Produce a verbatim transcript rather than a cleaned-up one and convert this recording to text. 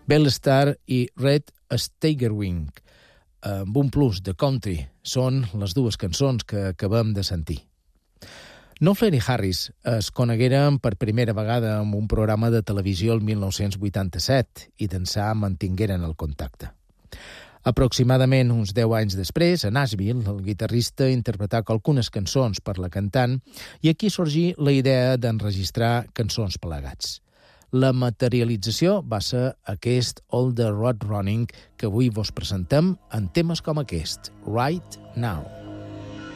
Bellstar i Red Steigerwing, amb un plus de country, són les dues cançons que acabem de sentir. Knopfler i Harris es conegueren per primera vegada en un programa de televisió el mil nou-cents vuitanta-set i d'ençà mantingueren el contacte. Aproximadament uns deu anys després, a Nashville, el guitarrista interpretà algunes cançons per la cantant i aquí sorgí la idea d'enregistrar cançons plegats. La materialització va ser aquest All the Road Running que avui vos presentem en temes com aquest, Right Now.